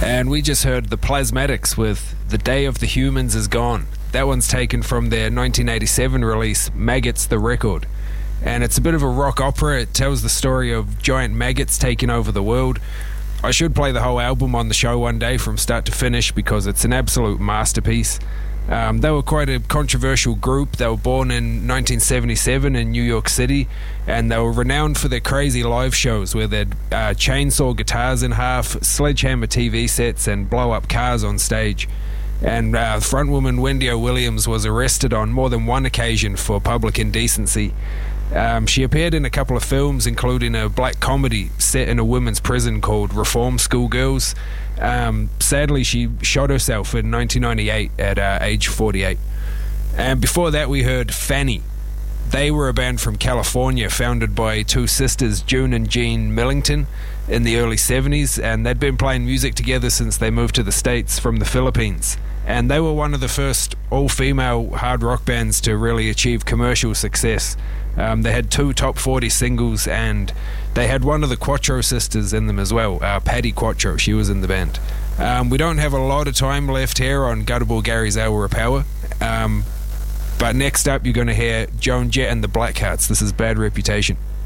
And we just heard the Plasmatics with The Day of the Humans Is Gone. That one's taken from their 1987 release, Maggots the Record. And it's a bit of a rock opera. It tells the story of giant maggots taking over the world. I should play the whole album on the show one day from start to finish because it's an absolute masterpiece. They were quite a controversial group. They were born in 1977 in New York City, and they were renowned for their crazy live shows where they'd chainsaw guitars in half, sledgehammer TV sets, and blow up cars on stage. And frontwoman Wendy O. Williams was arrested on more than one occasion for public indecency. She appeared in a couple of films, including a black comedy set in a women's prison called Reform School Girls. Sadly, she shot herself in 1998 at age 48. And before that, we heard Fanny. They were a band from California founded by two sisters, June and Jean Millington, in the early 70s, and they'd been playing music together since they moved to the States from the Philippines. And they were one of the first all-female hard rock bands to really achieve commercial success. They had 2 top 40 singles, and they had one of the Quattro sisters in them as well, Patty Quattro. She was in the band. We don't have a lot of time left here on Gutterball Gary's Hour of Power, but next up you're going to hear Joan Jett and the Blackhearts. This is Bad Reputation.